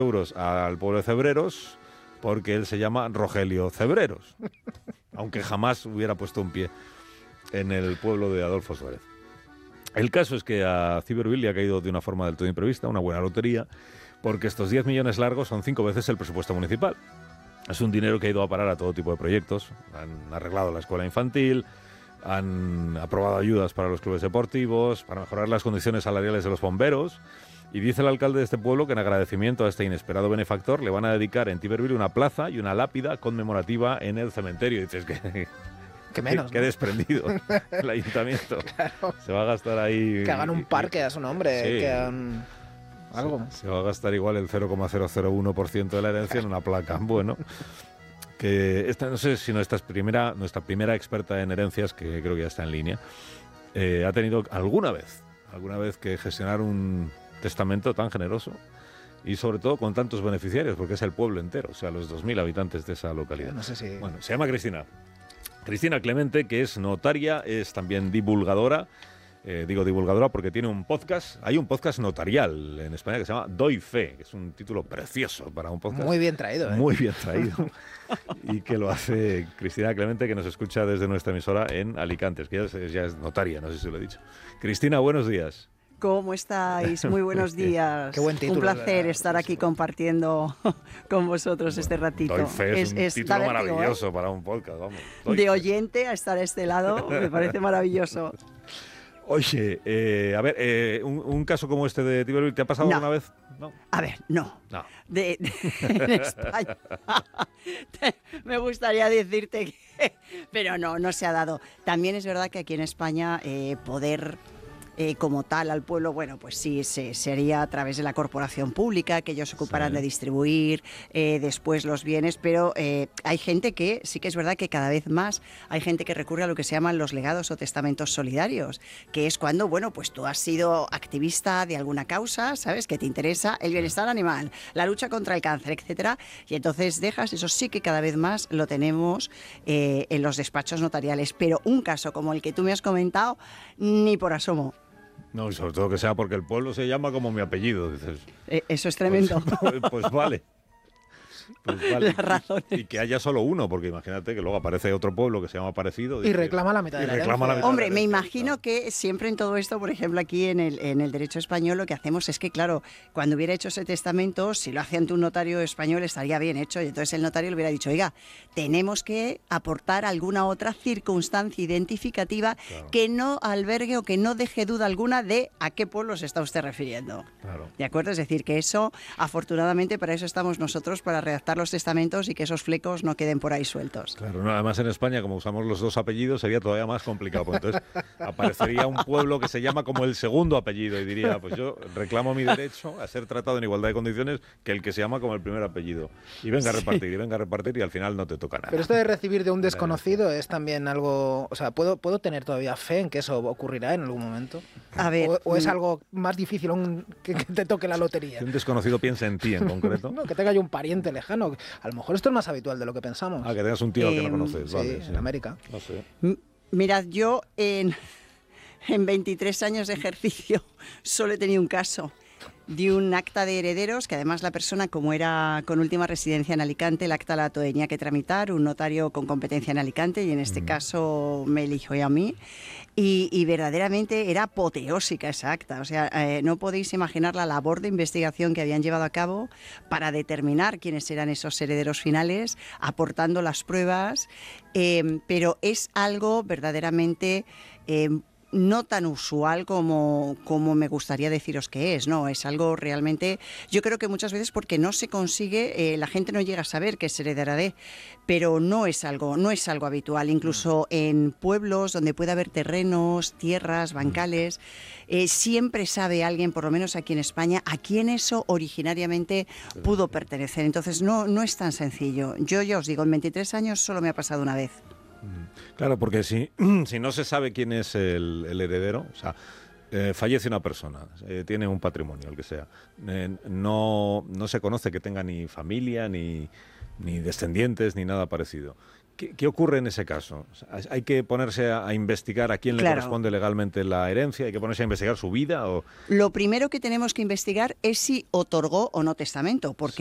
euros al pueblo de Cebreros porque él se llama Rogelio Cebreros, aunque jamás hubiera puesto un pie en el pueblo de Adolfo Suárez. El caso es que a Ciberville le ha caído de una forma del todo imprevista, una buena lotería, porque estos 10 millones largos son 5 veces el presupuesto municipal. Es un dinero que ha ido a parar a todo tipo de proyectos. Han arreglado la escuela infantil, han aprobado ayudas para los clubes deportivos, para mejorar las condiciones salariales de los bomberos. Y dice el alcalde de este pueblo que en agradecimiento a este inesperado benefactor le van a dedicar en Ciberville una plaza y una lápida conmemorativa en el cementerio. Y dices que... Que menos, Qué desprendido el ayuntamiento. Claro. Se va a gastar ahí... Que hagan un parque a su nombre, Sí. que hagan algo. Se va a gastar igual el 0,001% de la herencia en una placa. Bueno, que esta, no sé si nuestra primera experta en herencias, que creo que ya está en línea, ha tenido alguna vez que gestionar un testamento tan generoso y sobre todo con tantos beneficiarios, porque es el pueblo entero, o sea, los 2.000 habitantes de esa localidad. No sé si... Bueno, se llama Cristina Clemente, que es notaria, es también divulgadora. Digo divulgadora porque tiene un podcast. Hay un podcast notarial en España que se llama Doy Fe, que es un título precioso para un podcast. Muy bien traído, ¿eh? Muy bien traído. Y que lo hace Cristina Clemente, que nos escucha desde nuestra emisora en Alicante, que ya es notaria, no sé si lo he dicho. Cristina, buenos días. ¿Cómo estáis? Muy buenos días. Qué buen título, un placer ¿verdad? estar aquí compartiendo con vosotros este ratito. Doy Fe es un título vértigo, maravilloso para un podcast, vamos. Doy De Fe. oyente a estar a este lado, me parece maravilloso. Oye, a ver, un caso como este de Ciberville, ¿te ha pasado No. alguna vez? No. A ver, no. No. En España. Me gustaría decirte que... Pero no se ha dado. También es verdad que aquí en España poder... como tal al pueblo, bueno, pues sí, sería a través de la corporación pública, que ellos se ocuparán Sí. de distribuir después los bienes, pero hay gente que, sí que es verdad que cada vez más hay gente que recurre a lo que se llaman los legados o testamentos solidarios, que es cuando, bueno, pues tú has sido activista de alguna causa, ¿sabes?, que te interesa el bienestar animal, la lucha contra el cáncer, etcétera, y entonces dejas, eso sí que cada vez más lo tenemos en los despachos notariales, pero un caso como el que tú me has comentado, ni por asomo. No, y sobre todo que sea porque el pueblo se llama como mi apellido, dices. Eso es tremendo. Pues vale. Pues vale. Las razones. Y que haya solo uno, porque imagínate que luego aparece otro pueblo que se llama parecido. Y reclama la mitad de la herencia. Hombre, me imagino que siempre en todo esto, por ejemplo, aquí en el derecho español, lo que hacemos es que, claro, cuando hubiera hecho ese testamento, si lo hacía ante un notario español, estaría bien hecho. Y entonces el notario le hubiera dicho, oiga, tenemos que aportar alguna otra circunstancia identificativa que no albergue o que no deje duda alguna de a qué pueblo se está usted refiriendo. Claro. ¿De acuerdo? Es decir, que eso, afortunadamente, para eso estamos nosotros, para redactar los testamentos y que esos flecos no queden por ahí sueltos. Claro, no, además en España, como usamos los dos apellidos, sería todavía más complicado. Porque entonces aparecería un pueblo que se llama como el segundo apellido y diría, pues yo reclamo mi derecho a ser tratado en igualdad de condiciones que el que se llama como el primer apellido. Y venga a repartir, y al final no te toca nada. Pero esto de recibir de un desconocido es también algo... O sea, ¿puedo tener todavía fe en que eso ocurrirá en algún momento? A ver, ¿O es algo más difícil que te toque la lotería? Si un desconocido piensa en ti en concreto. No, que tenga yo un pariente lejano. A lo mejor esto es más habitual de lo que pensamos. Ah, que tengas un tío al que no conoces. Sí, Vale, en América. No sé. Mirad, yo en 23 años de ejercicio solo he tenido un caso de un acta de herederos, que además la persona, como era con última residencia en Alicante, el acta la tenía que tramitar un notario con competencia en Alicante, y en este caso me eligió a mí, y verdaderamente era apoteósica esa acta. O sea, no podéis imaginar la labor de investigación que habían llevado a cabo para determinar quiénes eran esos herederos finales, aportando las pruebas, pero es algo verdaderamente... no tan usual como me gustaría deciros que es, ¿no? Es algo realmente, yo creo que muchas veces porque no se consigue, la gente no llega a saber que es heredera de, pero no es algo habitual, incluso en pueblos donde puede haber terrenos, tierras, bancales, siempre sabe alguien, por lo menos aquí en España, a quién eso originariamente pudo pertenecer. Entonces no es tan sencillo. Yo ya os digo, en 23 años solo me ha pasado una vez. Claro, porque si no se sabe quién es el heredero, o sea, Fallece una persona, tiene un patrimonio, el que sea. No se conoce que tenga ni familia, ni descendientes, ni nada parecido. ¿Qué ocurre en ese caso? ¿Hay que ponerse a investigar a quién le corresponde legalmente la herencia? ¿Hay que ponerse a investigar su vida? Lo primero que tenemos que investigar es si otorgó o no testamento, porque